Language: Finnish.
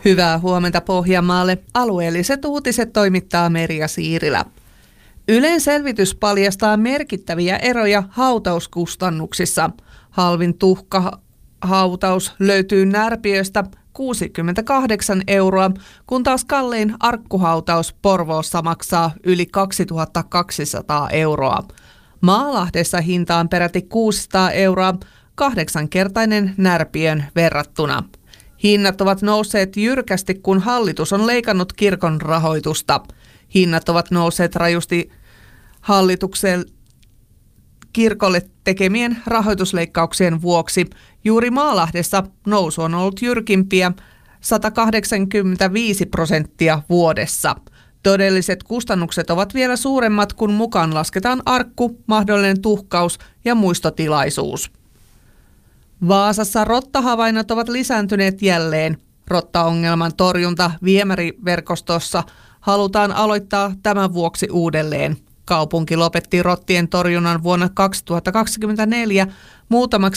Hyvää huomenta Pohjanmaalle. Alueelliset uutiset toimittaa Merja Siirilä. Ylen selvitys paljastaa merkittäviä eroja hautauskustannuksissa. Halvin tuhkahautaus löytyy Närpiöstä 68 €, kun taas kallein arkkuhautaus Porvoossa maksaa yli 2200 €. Maalahdessa hinta on peräti 600 €, 8-kertainen Närpiön verrattuna. Hinnat ovat nousseet jyrkästi, kun hallitus on leikannut kirkon rahoitusta. Hinnat ovat nousseet rajusti hallituksen kirkolle tekemien rahoitusleikkauksien vuoksi. Juuri Maalahdessa nousu on ollut jyrkimpiä 185% vuodessa. Todelliset kustannukset ovat vielä suuremmat, kun mukaan lasketaan arkku, mahdollinen tuhkaus ja muistotilaisuus. Vaasassa rottahavainnot ovat lisääntyneet jälleen. Rottaongelman torjunta viemäriverkostossa halutaan aloittaa tämän vuoksi uudelleen. Kaupunki lopetti rottien torjunnan vuonna 2024 muutamaksi